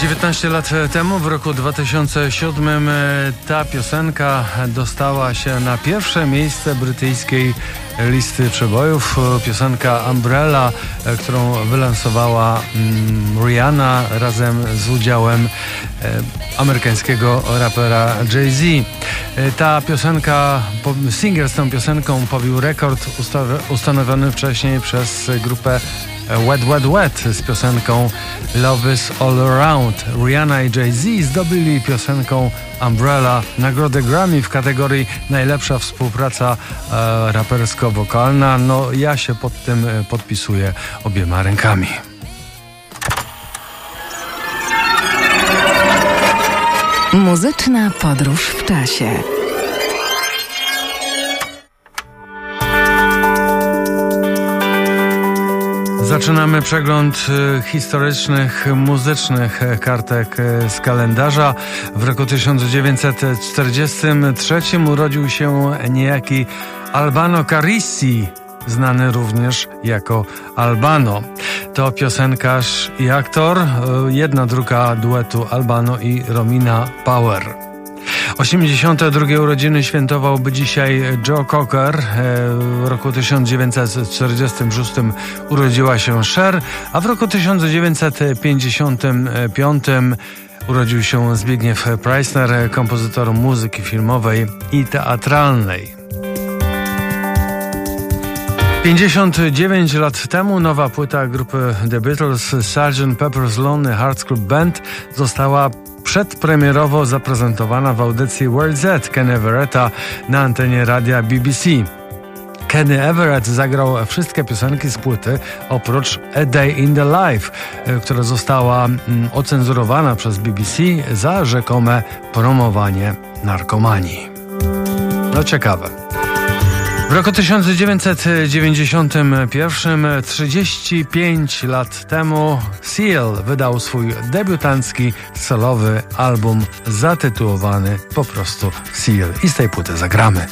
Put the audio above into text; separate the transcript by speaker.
Speaker 1: 19 lat temu, w roku 2007, ta piosenka dostała się na pierwsze miejsce brytyjskiej listy przebojów. Piosenka Umbrella, którą wylansowała Rihanna razem z udziałem amerykańskiego rapera Jay-Z. Ta piosenka, singiel z tą piosenką pobił rekord ustanowiony wcześniej przez grupę Wet Wet Wet z piosenką Love is All Around. Rihanna i Jay-Z zdobyli piosenką Umbrella nagrodę Grammy w kategorii najlepsza współpraca rapersko-wokalna. No ja się pod tym podpisuję obiema rękami.
Speaker 2: Muzyczna podróż w czasie.
Speaker 1: Zaczynamy przegląd historycznych, muzycznych kartek z kalendarza. W roku 1943 urodził się niejaki Albano Carissi, znany również jako Albano. To piosenkarz i aktor, jedna druga duetu Albano i Romina Power. 82 urodziny świętowałby dzisiaj Joe Cocker. W roku 1946 urodziła się Cher, a w roku 1955 urodził się Zbigniew Preissner, kompozytor muzyki filmowej i teatralnej. 59 lat temu nowa płyta grupy The Beatles, Sgt. Pepper's Lonely Hearts Club Band, została przedpremierowo zaprezentowana w audycji World Z Kenny Everetta na antenie radia BBC. Kenny Everett zagrał wszystkie piosenki z płyty, oprócz A Day in the Life, która została ocenzurowana przez BBC za rzekome promowanie narkomanii. No ciekawe. W roku 1991, 35 lat temu, Seal wydał swój debiutancki solowy album zatytułowany po prostu Seal. I z tej płyty zagramy.